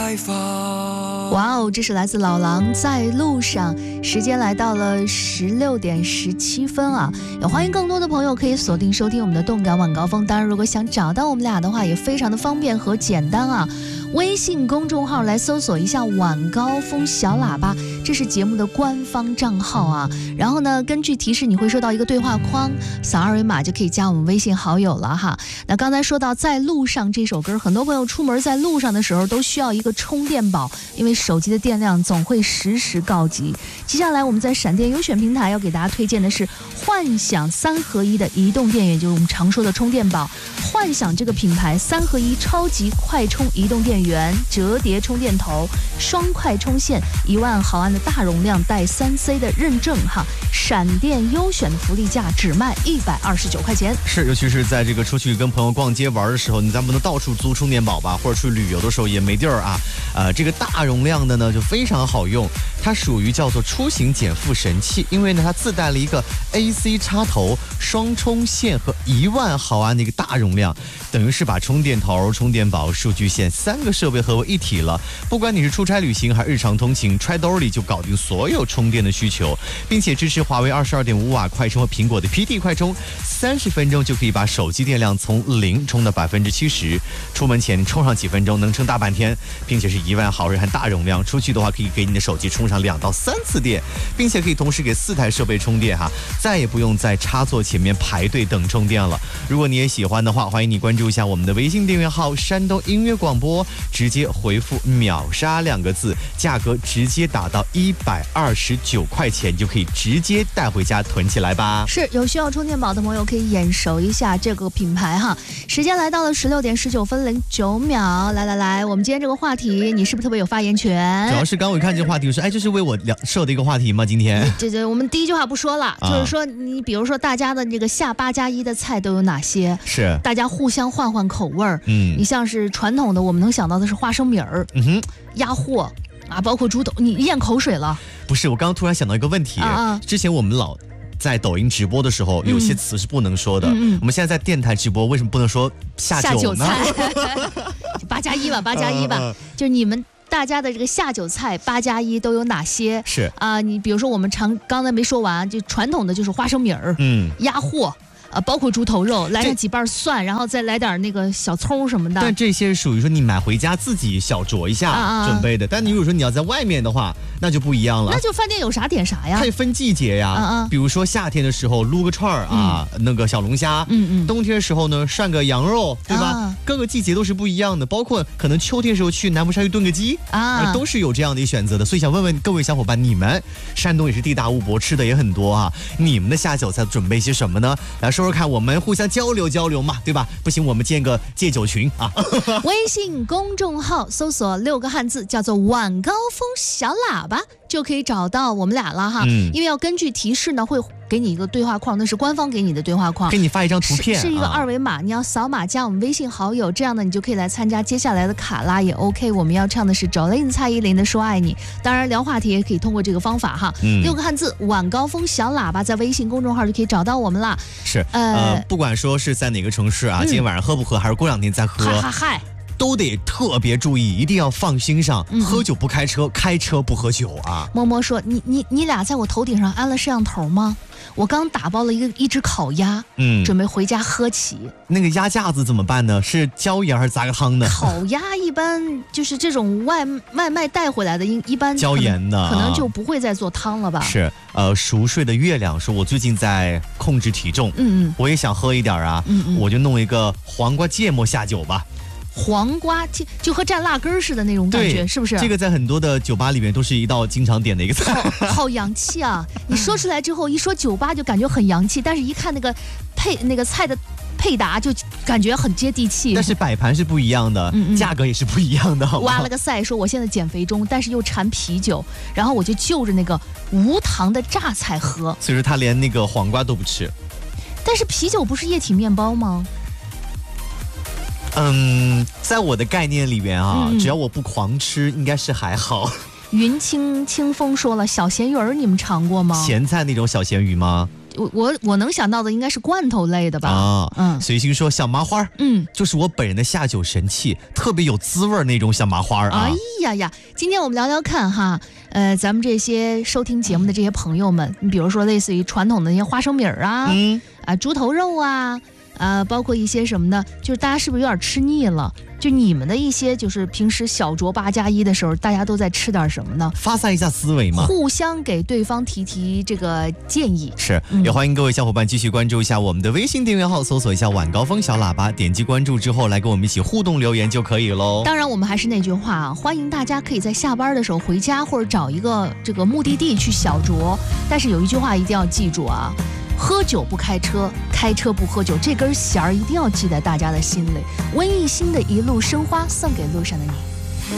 开放。 哇哦，这是来自老狼在路上，时间来到了16点17分啊！也欢迎更多的朋友可以锁定收听我们的动感晚高峰。当然，如果想找到我们俩的话，也非常的方便和简单啊。微信公众号来搜索一下晚高峰小喇叭，这是节目的官方账号啊。然后呢，根据提示你会收到一个对话框，扫二维码就可以加我们微信好友了哈。那刚才说到在路上这首歌，很多朋友出门在路上的时候都需要一个充电宝，因为手机的电量总会时时告急。接下来我们在闪电优选平台要给大家推荐的是幻想3合1的移动电源，就是我们常说的充电宝。幻想这个品牌3合1超级快充移动电源，折叠充电头，双快充线，1万毫安的大容量，带3C 的认证哈。闪电优选的福利价只卖129块钱。 是，尤其是在这个出去跟朋友逛街玩的时候，咱不能到处租充电宝吧，或者出去旅游的时候也没地儿啊。这个大容量的呢就非常好用，它属于叫做出行减负神器，因为呢它自带了一个 AC 插头、双充线和1万毫安的一个大容量，等于是把充电头、充电宝、数据线3个设备合为一体了。不管你是出差旅行还是日常通勤，揣兜里就搞定所有充电的需求，并且支持华为22.5瓦快充和苹果的 PD 快充，30分钟就可以把手机电量从0充到70%。出门前充上几分钟能撑大半天，并且是1万毫安大容量，出去的话可以给你的手机充上2到3次电，并且可以同时给4台设备充电哈，再也不用在插座前面排队等充电了。如果你也喜欢的话，欢迎你关注一下我们的微信订阅号山东音乐广播，直接回复秒杀2个字，价格直接打到129块钱，就可以直接带回家囤起来吧。 是，有需要充电宝的朋友可以眼熟一下这个品牌哈。时间来到了16点19分09秒，来，我们今天这个话题你是不是特别有发言权？ 主要是刚我一看这个话题，我说这是为我设的一个话题吗？今天这我们第一句话不说了，就是说你比如说大家的这个下8+1的菜都有哪些？ 是大家互相换换口味儿。你像是传统的，我们能想到的是花生米儿，鸭货啊，包括猪头，你咽口水了？ 不是，我刚刚突然想到一个问题，之前我们老在抖音直播的时候，有些词是不能说的。我们现在在电台直播，为什么不能说下酒呢 ？8+1吧，8+1吧，就是你们大家的这个下酒菜8+1都有哪些？ 是啊，你比如说我们刚才没说完，就传统的就是花生米儿，鸭货。包括猪头肉，来上几瓣蒜，然后再来点那个小葱什么的。 但这些是属于说你买回家自己小酌一下准备的，但你如果说你要在外面的话，那就不一样了。 那就饭店有啥点啥呀？ 它也分季节呀，比如说夏天的时候撸个串儿那个小龙虾，冬天的时候呢涮个羊肉，对吧？各个季节都是不一样的，包括可能秋天的时候去南部山区炖个鸡都是有这样的一选择的。所以想问问各位小伙伴，你们山东也是地大物博，吃的也很多啊，你们的下酒菜准备些什么呢？来说说看，我们互相交流嘛，对吧？不行，我们建个戒酒群啊！ 微信公众号搜索6个汉字，叫做晚高峰小喇叭，就可以找到我们俩了哈。因为要根据提示呢，会给你一个对话框，那是官方给你的对话框， 给你发一张图片， 是一个2维码，你要扫码加我们微信好友，这样呢你就可以来参加接下来的卡拉也 OK。我们要唱的是Jolin蔡依林的《说爱你》，当然聊话题也可以通过这个方法哈。6个汉字晚高峰小喇叭，在微信公众号就可以找到我们了。 是不管说是在哪个城市啊，今天晚上喝不喝，还是过2天再喝，都得特别注意，一定要放心上。喝酒不开车，开车不喝酒啊。 摸摸说，你俩在我头顶上安了摄像头吗？我刚打包了一只烤鸭，准备回家喝起。 那个鸭架子怎么办呢？是椒盐还是砸个汤呢？ 烤鸭一般就是这种外卖带回来的，一般椒盐的， 可能就不会再做汤了吧？ 是，熟睡的月亮说，我最近在控制体重，我也想喝一点啊，我就弄一个黄瓜芥末下酒吧。 黄瓜就和蘸辣根似的那种感觉，是不是？ 这个在很多的酒吧里面都是一道经常点的一个菜。 好洋气啊！你说出来之后，一说酒吧就感觉很洋气，但是一看那个菜的配搭就感觉很接地气。 但是摆盘是不一样的，价格也是不一样的。 挖了个赛说我现在减肥中，但是又馋啤酒，然后我就就着那个无糖的榨菜喝。 所以说他连那个黄瓜都不吃。 但是啤酒不是液体面包吗？ 在我的概念里面啊，只要我不狂吃，应该是还好。 云清风说了，小咸鱼儿你们尝过吗？ 咸菜那种小咸鱼吗？ 我能想到的应该是罐头类的吧。 随心说小麻花，就是我本人的下酒神器，特别有滋味那种小麻花啊。 哎呀呀，今天我们聊聊看哈，咱们这些收听节目的这些朋友们，你比如说类似于传统的那些花生米啊，猪头肉啊，包括一些什么呢？就是大家是不是有点吃腻了？就你们的一些，就是平时小酌8+1的时候，大家都在吃点什么呢？ 发散一下思维嘛， 互相给对方提这个建议。 是，也欢迎各位小伙伴继续关注一下我们的微信订阅号，搜索一下晚高峰小喇叭，点击关注之后来跟我们一起互动留言就可以喽。 当然，我们还是那句话啊，欢迎大家可以在下班的时候回家，或者找一个这个目的地去小酌。但是有一句话一定要记住啊。喝酒不开车，开车不喝酒，这根弦儿一定要记在大家的心里。温艺兴的一路生花送给路上的你。